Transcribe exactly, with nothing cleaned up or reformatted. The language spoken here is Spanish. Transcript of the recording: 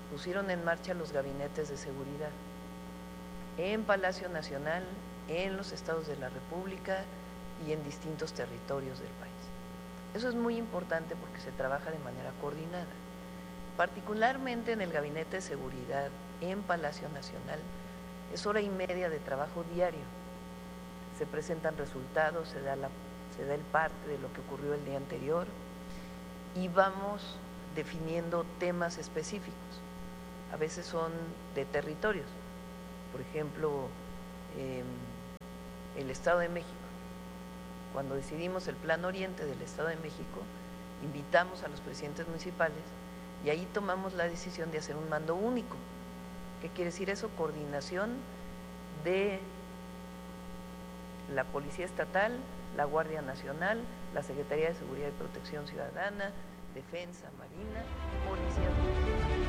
pusieron en marcha los gabinetes de seguridad en Palacio Nacional, en los estados de la República y en distintos territorios del país. Eso es muy importante porque se trabaja de manera coordinada. Particularmente en el Gabinete de Seguridad en Palacio Nacional, es hora y media de trabajo diario. Se presentan resultados, se da, la, se da el parte de lo que ocurrió el día anterior y vamos definiendo temas específicos. A veces son de territorios, por ejemplo, eh, el Estado de México. Cuando decidimos el Plan Oriente del Estado de México, invitamos a los presidentes municipales y ahí tomamos la decisión de hacer un mando único. ¿Qué quiere decir eso? Coordinación de la Policía Estatal, la Guardia Nacional, la Secretaría de Seguridad y Protección Ciudadana, Defensa, Marina, Policía Municipal.